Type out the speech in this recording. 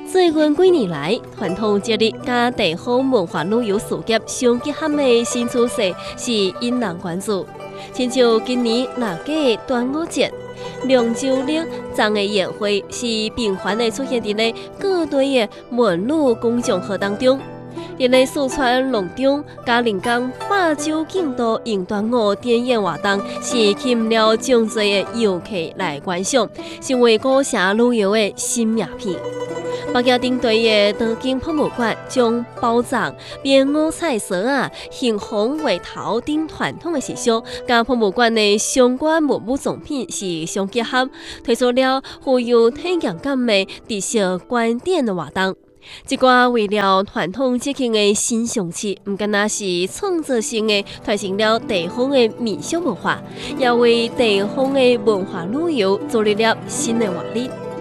最近几年来，传统节日甲地方文化旅游事业相结合的新趋势是引人关注。亲像今年那个端午节，龙舟岭藏的宴会是频繁地出现在各地的文旅公众号当中。因为四川龙中嘉陵江化州景都迎端午点烟活动，是吸引了众多的游客来观赏，成为古城旅游的新名片。北京顶队的德景博物馆将包藏编五彩蛇啊、杏红围头等传统的习俗，甲博物馆的相关文物藏品是相结合，推出了富有体验感的特色观点的活动。这个为了传统节庆的新象式，不仅仅是创造性的传承了地方的民俗文化，也为地方的文化旅游注入了新的活力。